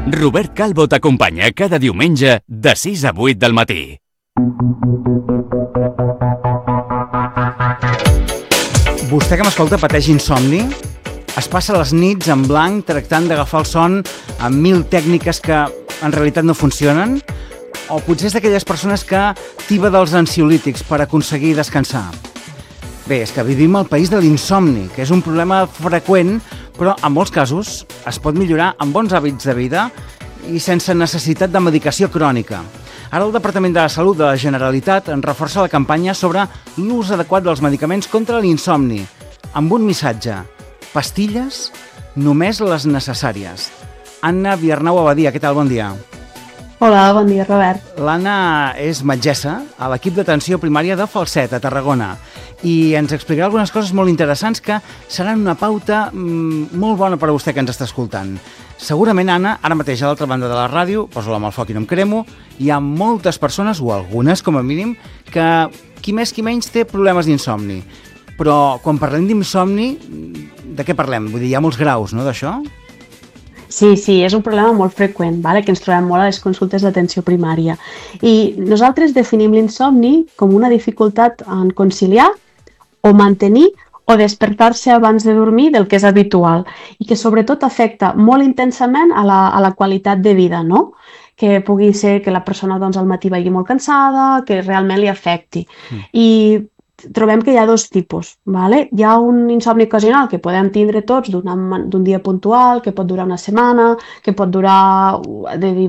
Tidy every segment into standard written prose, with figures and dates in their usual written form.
Robert Calvo t'acompanya cada diumenge de 6 a 8 del matí. Vostè que m'escolta pateix insomni? Es passa les nits en blanc tractant d'agafar el son amb 1000 tècniques que en realitat no funcionen? O potser és d'aquelles persones que tiba dels ansiolítics per aconseguir descansar? Bé, és que vivim al país de l'insomni, que és un problema freqüent, però en molts casos es pot millorar amb bons hàbits de vida i sense necessitat de medicació crònica. Ara el Departament de Salut de la Generalitat en reforça la campanya sobre l'ús adequat dels medicaments contra l'insomni, amb un missatge: pastilles, només les necessàries. Anna Viarnau Abadia, què tal? Bon dia. Hola, bon dia, Robert. L'Anna és metgessa a l'equip d'atenció primària de Falset, a Tarragona, i ens explicarà algunes coses molt interessants que seran una pauta molt bona per a vostè que ens està escoltant. Segurament, Anna, ara mateix a l'altra banda de la ràdio, poso-la amb el foc i no em cremo, hi ha moltes persones, o algunes com a mínim, que qui més qui menys té problemes d'insomni. Però quan parlem d'insomni, de què parlem? Vull dir, hi ha molts graus, no, d'això? Sí, és un problema molt freqüent, que ens trobem molt a les consultes d'atenció primària. I nosaltres definim l'insomni com una dificultat en conciliar o mantenir o despertar-se abans de dormir del que és habitual i que sobretot afecta molt intensament a la qualitat de vida, no? Que pugui ser que la persona al matí vagi molt cansada, que realment li afecti. I trobem que hi ha dos tipus. Hi ha un insomni ocasional que podem tindre tots d'un dia puntual, que pot durar una setmana, que pot durar de dir,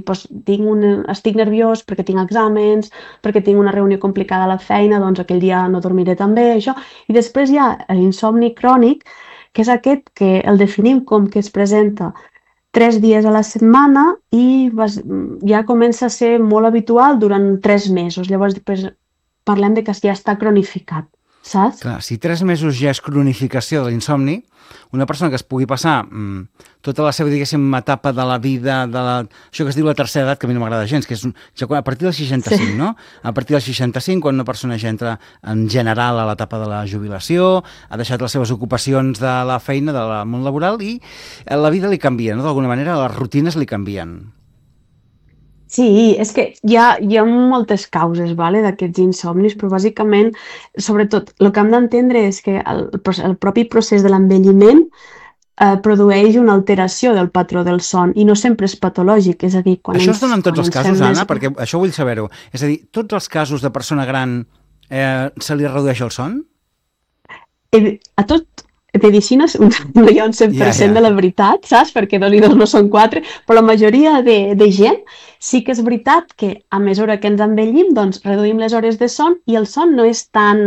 estic nerviós perquè tinc exàmens, perquè tinc una reunió complicada a la feina, doncs aquell dia no dormiré tan bé, això. I després hi ha l'insomni crònic, que és aquest que el definim com que es presenta 3 dies a la setmana i ja comença a ser molt habitual durant 3 mesos. Llavors, després parlem de que ja està cronificat, saps? Clar, si 3 mesos ja és cronificació de l'insomni, una persona que es pugui passar tota la seva, diguéssim, etapa de la vida, això que es diu la tercera edat, que a mi no m'agrada gens, que és a partir dels 65, sí. No? A partir dels 65, quan una persona ja entra en general a l'etapa de la jubilació, ha deixat les seves ocupacions de la feina, del món laboral, i la vida li canvia, no? D'alguna manera les rutines li canvien. Sí, és que hi ha moltes causes d'aquests insomnis, però bàsicament, sobretot, el que hem d'entendre és que el propi procés de l'envelliment produeix una alteració del patró del son i no sempre és patològic, és a dir... Això es dona en tots els casos, Anna? Perquè això vull saber-ho. És a dir, tots els casos de persona gran se li redueix el son? A tot... Medicina no hi ha un 100% de la veritat, saps? Perquè 2 i 2 no són 4, però la majoria de gent sí que és veritat que a mesura que ens envellim, doncs reduïm les hores de son i el son no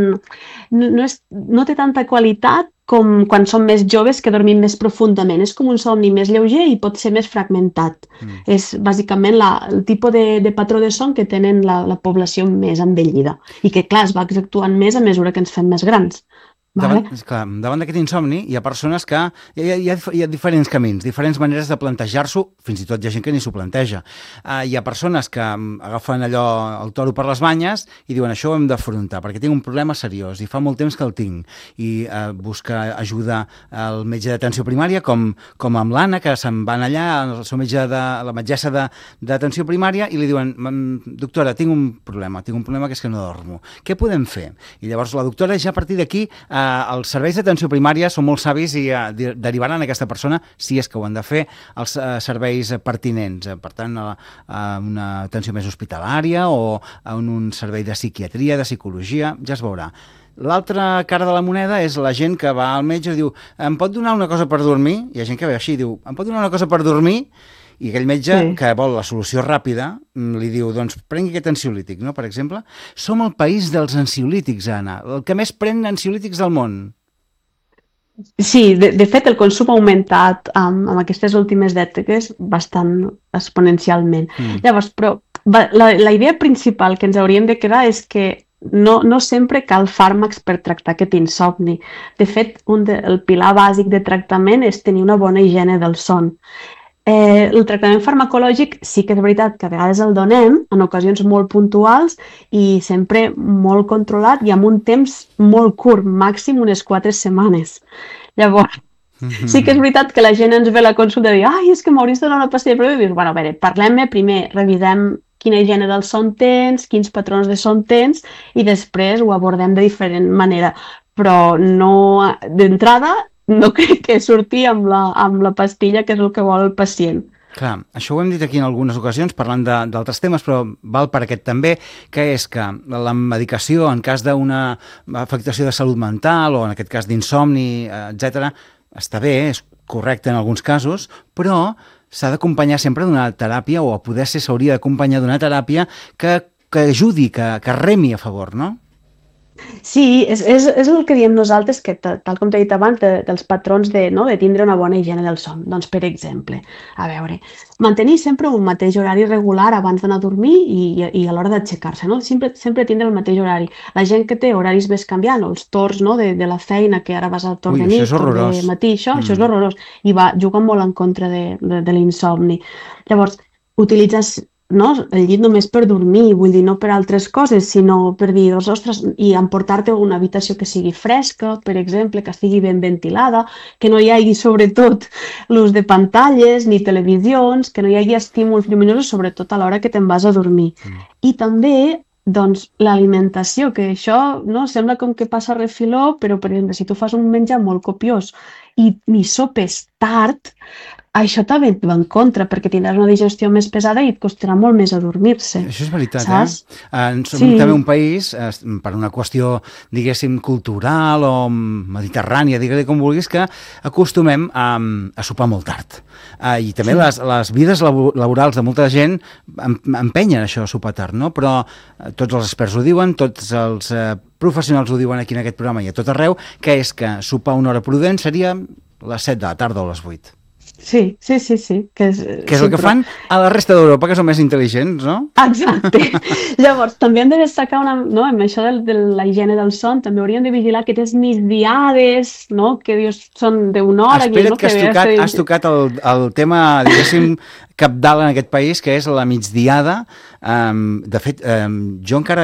té tanta qualitat com quan som més joves que dormim més profundament. És com un somni més lleuger i pot ser més fragmentat. És bàsicament el tipus de patró de son que tenen la població més envellida i que, clar, es va accentuant més a mesura que ens fem més grans. Davant d'aquest insomni hi ha persones que hi ha diferents camins, diferents maneres de plantejar-s'ho, fins i tot hi ha gent que ni s'ho planteja. Hi ha persones que agafen allò, el toro per les banyes i diuen això ho hem d'afrontar perquè tinc un problema seriós i fa molt temps que el tinc i busca ajuda al metge d'atenció primària com amb l'Anna, que se'n van allà al seu metge, la metgessa d'atenció primària i li diuen, doctora, tinc un problema que és que no dormo. Què podem fer? I llavors la doctora ja a partir d'aquí els serveis d'atenció primària són molt savis i derivaran aquesta persona, si és que ho han de fer, als serveis pertinents. Per tant, a una atenció més hospitalària o a un servei de psiquiatria, de psicologia, ja es veurà. L'altra cara de la moneda és la gent que va al metge i diu em pot donar una cosa per dormir? Hi ha gent que ve així i diu em pot donar una cosa per dormir? I aquell metge que vol la solució ràpida li diu, doncs prengui aquest ansiolític, no? Per exemple, som el país dels ansiolítics, Anna, el que més pren ansiolítics del món. Sí, de fet el consum ha augmentat amb aquestes últimes dècades bastant exponencialment. Llavors, però la idea principal que ens hauríem de quedar és que no sempre cal fàrmacs per tractar aquest insomni. De fet, el pilar bàsic de tractament és tenir una bona higiene del son. El tractament farmacològic sí que és veritat que a vegades el donem en ocasions molt puntuals i sempre molt controlat i amb un temps molt curt, màxim unes 4 setmanes. Llavors, Sí que és veritat que la gent ens ve a la consulta i diu, ai, és que m'hauries de donar una pastilla prèvia. I dius, bueno, a veure, parlem-ne primer, revisem quina higiene del son tens, quins patrons de son tens, i després ho abordem de diferent manera. Però no, d'entrada, no crec que surti amb la pastilla, que és el que vol el pacient. Clar, això ho hem dit aquí en algunes ocasions parlant d'altres temes, però val per aquest també, que és que la medicació en cas d'una afectació de salut mental o en aquest cas d'insomni, etc., està bé, és correcte en alguns casos, però s'ha d'acompanyar sempre d'una teràpia o a poder ser s'hauria d'acompanyar d'una teràpia que ajudi, que remi a favor, no? Sí, és el que diem nosaltres, que tal com t'he dit abans, dels patrons de tindre una bona higiene del son. Doncs, per exemple, a veure, mantenir sempre un mateix horari regular abans d'anar a dormir i a l'hora d'aixecar-se, no? Sempre tindre el mateix horari. La gent que té horaris més canviant, o els torns de la feina, que ara vas al torn de nit, torn de matí, això és horrorós, i juga molt en contra de l'insomni. Llavors, utilitzes el llit només per dormir, vull dir, no per altres coses, sinó per dir, ostres, i emportar-te una habitació que sigui fresca, per exemple, que estigui ben ventilada, que no hi hagi, sobretot, l'ús de pantalles ni televisions, que no hi hagi estímuls lluminosos, sobretot a l'hora que te'n vas a dormir. I també, doncs, l'alimentació, que això sembla com que passa a refiló, però, per exemple, si tu fas un menjar molt copiós i sopes tard, això també et va en contra, perquè tindràs una digestió més pesada i et costarà molt més adormir-se. Això és veritat, saps? Som també un país, per una qüestió, diguéssim, cultural o mediterrània, digue-li com vulguis, que acostumem a sopar molt tard. I també les vides laborals de molta gent empenyen això, a sopar tard, no? Però tots els experts ho diuen, tots els professionals ho diuen aquí en aquest programa i a tot arreu, que és que sopar una hora prudent seria les 7 de la tarda o les 8. Sí. Que és el que fan a la resta d'Europa, que són més intel·ligents, no? Exacte. Llavors, també hem de destacar amb això de la higiene del son, també hauríem de vigilar aquestes migdiades, que dius, són d'una hora. Espera't, que has tocat el tema, diguéssim, cabdal en aquest país, que és la migdiada. De fet, jo encara,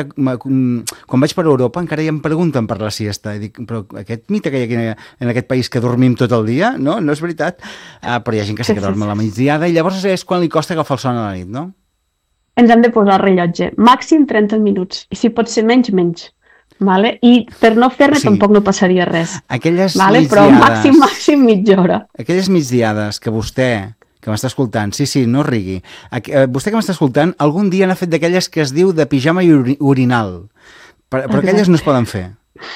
quan vaig per Europa, encara ja em pregunten per la siesta. I dic, però aquest mite que hi ha aquí en aquest país que dormim tot el dia, no és veritat. Però hi ha gent que sí que dorm a la migdiada i llavors és quan li costa agafar el son a la nit, no? Ens hem de posar el rellotge. Màxim 30 minuts. I si pot ser menys. Vale? I per no fer-ne tampoc no passaria res. Aquelles migdiades... Però màxim mitja hora. Aquelles migdiades que vostè... que m'està escoltant, sí, no rigui. Vostè que m'està escoltant, algun dia n'ha fet d'aquelles que es diu de pijama i orinal. Però aquelles no es poden fer.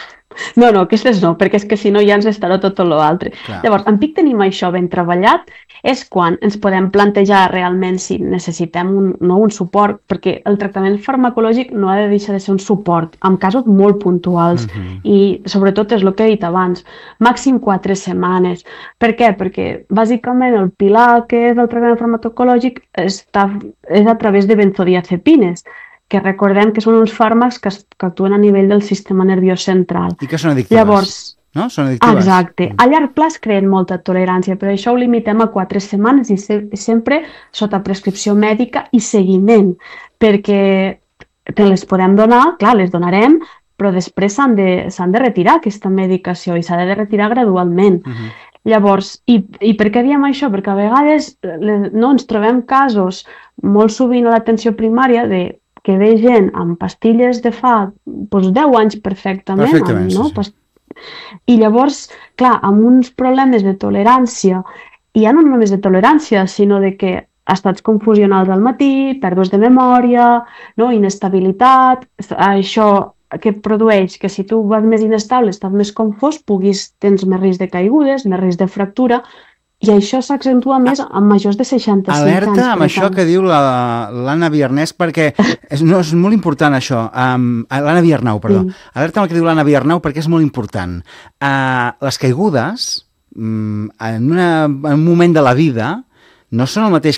No, aquestes no, perquè és que si no ja ens estarà tot l'altre. Llavors, en pic tenim això ben treballat, és quan ens podem plantejar realment si necessitem un suport, perquè el tractament farmacològic no ha de deixar de ser un suport, en casos molt puntuals, i sobretot és el que he dit abans, màxim 4 setmanes. Per què? Perquè bàsicament el pilar que és el tractament farmacològic és a través de benzodiazepines, que recordem que són uns fàrmacs que actuen a nivell del sistema nerviós central. I que són addictives. Llavors, no? Són addictives. Exacte. A llarg plaç creen molta tolerància, però això ho limitem a 4 setmanes i sempre sota prescripció mèdica i seguiment, perquè te les podem donar, clar, les donarem, però després s'han de retirar aquesta medicació i s'ha de retirar gradualment. Llavors, i per què diem això? Perquè a vegades ens trobem casos molt sovint a l'atenció primària que ve gent amb pastilles de fa 10 anys perfectament, sí. I llavors, clar, amb uns problemes de tolerància, i ja no només de tolerància, sinó de que estats confusionals al matí, pèrdues de memòria, inestabilitat, això que produeix que si tu vas més inestable, estàs més confós, tens més risc de caigudes, més risc de fractura. I això s'accentua més amb majors de 65 anys. Alerta amb això que diu l'Anna Viernès, perquè és molt important això. L'Anna Viernau, perdó. Alerta amb el que diu l'Anna Viernau, perquè és molt important. Les caigudes, en un moment de la vida, no són el mateix